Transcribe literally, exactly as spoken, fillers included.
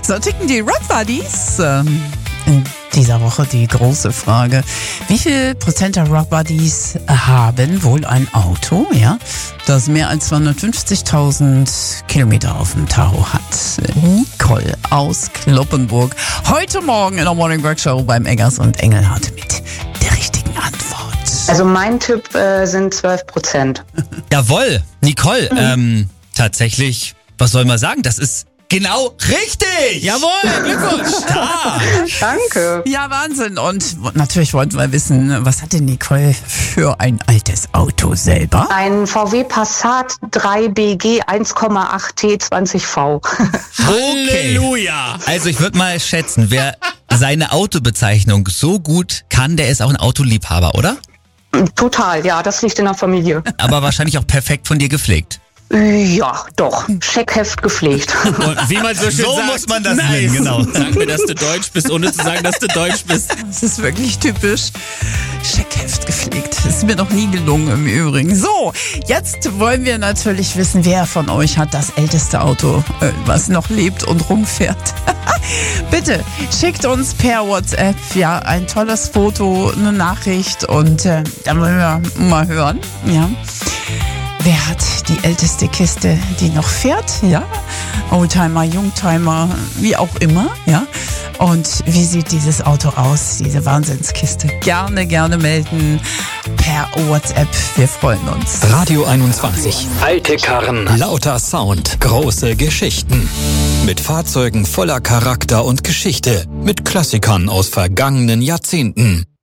So ticken die Rock Buddies. Ähm, in dieser Woche die große Frage: Wie viel Prozent der Rock Buddies haben wohl ein Auto, ja, das mehr als zweihundertfünfzigtausend Kilometer auf dem Tacho hat? Nicole aus Kloppenburg. Heute Morgen in der Morning Work Show beim Eggers und Engelhardt mit der richtigen Antwort. Also mein Tipp äh, sind zwölf Prozent. Jawohl, Nicole, mhm. ähm, tatsächlich, was soll man sagen, das ist genau richtig! Jawohl, Glückwunsch! Ja. Danke. Ja, Wahnsinn. Und natürlich wollten wir wissen, was hat denn Nicole für ein altes Auto selber? Ein V W Passat drei B G eins Komma acht T zwanzig V. Halleluja! Also ich würde mal schätzen, wer seine Autobezeichnung so gut kann, der ist auch ein Autoliebhaber, oder? Total, ja, das liegt in der Familie. Aber wahrscheinlich auch perfekt von dir gepflegt. Ja, doch. Scheckheft gepflegt. Und wie man so schön So sagt, muss man das nice. nennen, genau. Sag mir, dass du Deutsch bist, ohne zu sagen, dass du Deutsch bist. Das ist wirklich typisch. Scheckheft gepflegt. Das ist mir noch nie gelungen im Übrigen. So, jetzt wollen wir natürlich wissen, wer von euch hat das älteste Auto, äh, was noch lebt und rumfährt. Bitte schickt uns per WhatsApp ja ein tolles Foto, eine Nachricht und äh, dann wollen wir mal hören. Ja. Wer hat die älteste Kiste, die noch fährt? Ja, Oldtimer, Youngtimer, wie auch immer. Ja. Und wie sieht dieses Auto aus, diese Wahnsinnskiste? Gerne, gerne melden per WhatsApp. Wir freuen uns. Radio einundzwanzig. Alte Karren, lauter Sound, große Geschichten. Mit Fahrzeugen voller Charakter und Geschichte. Mit Klassikern aus vergangenen Jahrzehnten.